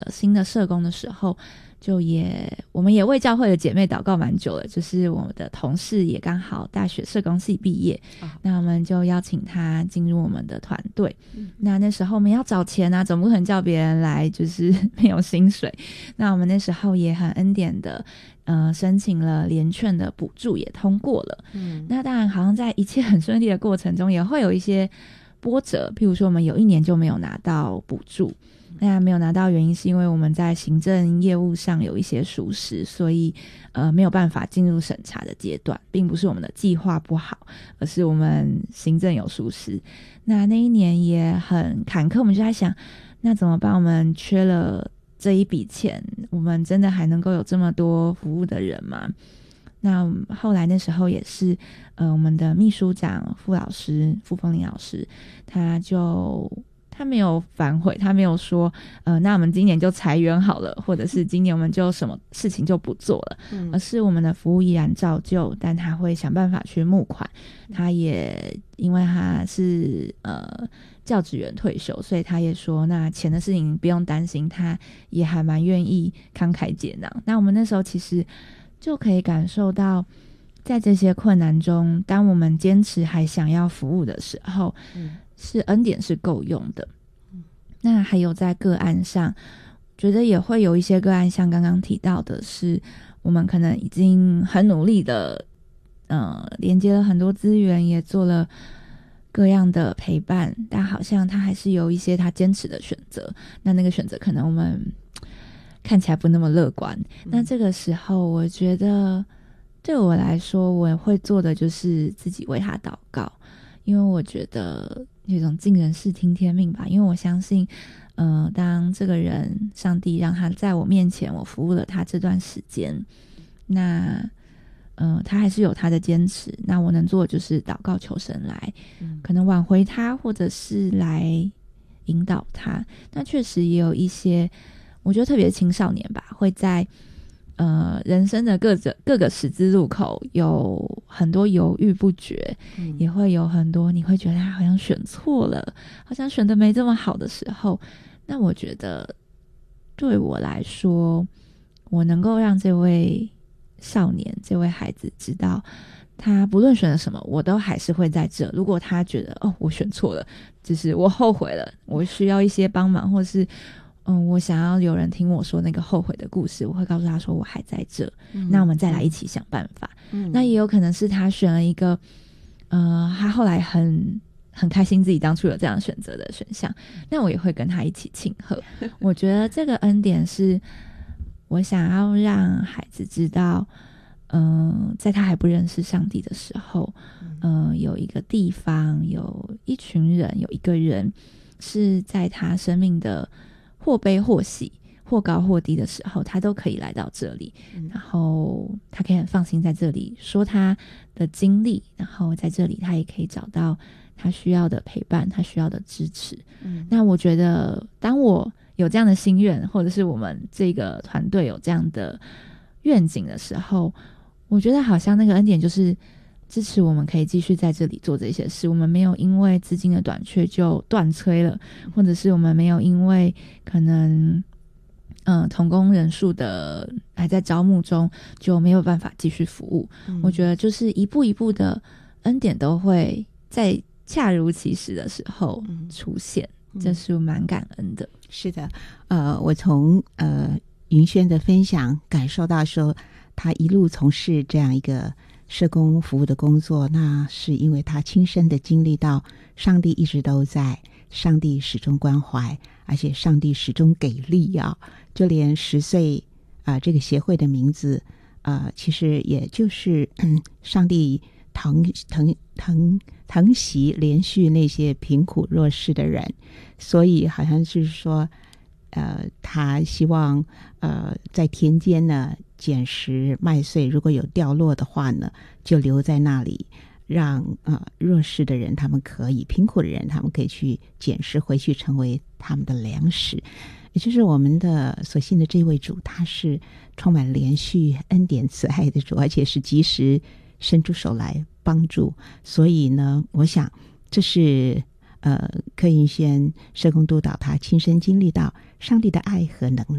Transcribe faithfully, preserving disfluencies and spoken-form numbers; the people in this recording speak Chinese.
新的社工的时候，就也我们也为教会的姐妹祷告蛮久了，就是我们的同事也刚好大学社工系毕业、哦、那我们就邀请他进入我们的团队、嗯、那那时候我们要找钱啊，总不可能叫别人来就是没有薪水，那我们那时候也很恩典的呃，申请了联劝的补助也通过了、嗯、那当然好像在一切很顺利的过程中也会有一些波折，譬如说我们有一年就没有拿到补助，那没有拿到原因是因为我们在行政业务上有一些疏失，所以呃没有办法进入审查的阶段，并不是我们的计划不好，而是我们行政有疏失。那那一年也很坎坷，我们就在想那怎么办，我们缺了这一笔钱，我们真的还能够有这么多服务的人吗？那后来那时候也是呃，我们的秘书长傅老师傅凤玲老师，他就他没有反悔，他没有说呃，那我们今年就裁员好了，或者是今年我们就什么事情就不做了、嗯、而是我们的服务依然照旧，但他会想办法去募款，他也因为他是呃教职员退休，所以他也说那钱的事情不用担心，他也还蛮愿意慷慨解囊。那我们那时候其实就可以感受到在这些困难中，当我们坚持还想要服务的时候、嗯、是恩典是够用的、嗯、那还有在个案上觉得也会有一些个案像刚刚提到的是我们可能已经很努力的呃，连接了很多资源，也做了各样的陪伴，但好像他还是有一些他坚持的选择，那那个选择可能我们看起来不那么乐观、嗯、那这个时候我觉得对我来说我会做的就是自己为他祷告，因为我觉得有种尽人事听天命吧，因为我相信呃，当这个人上帝让他在我面前，我服务了他这段时间，那呃，他还是有他的坚持，那我能做的就是祷告求神来、嗯、可能挽回他，或者是来引导他。那确实也有一些我觉得特别青少年吧，会在呃人生的各个各个十字路口有很多犹豫不决、嗯、也会有很多你会觉得他好像选错了，好像选得没这么好的时候，那我觉得对我来说，我能够让这位少年这位孩子知道他不论选了什么我都还是会在这，如果他觉得哦我选错了，就是我后悔了，我需要一些帮忙，或是嗯，我想要有人听我说那个后悔的故事，我会告诉他说我还在这、嗯、那我们再来一起想办法、嗯、那也有可能是他选了一个呃，他后来很很开心自己当初有这样选择的选项，那我也会跟他一起庆贺我觉得这个恩典是我想要让孩子知道嗯、呃，在他还不认识上帝的时候嗯、呃，有一个地方，有一群人，有一个人是在他生命的或悲或喜或高或低的时候，他都可以来到这里、嗯、然后他可以很放心在这里说他的经历，然后在这里他也可以找到他需要的陪伴，他需要的支持、嗯、那我觉得当我有这样的心愿，或者是我们这个团队有这样的愿景的时候，我觉得好像那个恩典就是支持我们可以继续在这里做这些事，我们没有因为资金的短缺就断炊了，或者是我们没有因为可能嗯、呃，同工人数的还在招募中就没有办法继续服务、嗯、我觉得就是一步一步的恩典都会在恰如其时的时候出现、嗯、这是蛮感恩的。 是的，呃，我从呃云轩的分享感受到说他一路从事这样一个社工服务的工作，那是因为他亲身的经历到上帝一直都在，上帝始终关怀，而且上帝始终给力啊！就连十岁啊、呃，这个协会的名字啊、呃，其实也就是嗯，上帝疼疼疼疼惜连续那些贫苦弱势的人，所以好像是说，呃，他希望呃在田间呢捡拾麦穗，如果有掉落的话呢，就留在那里。让呃弱势的人他们可以，贫苦的人他们可以去捡拾回去成为他们的粮食，也就是我们的所信的这位主，他是充满连续恩典慈爱的主，而且是及时伸出手来帮助。所以呢，我想这是呃柯云轩社工督导他亲身经历到上帝的爱和能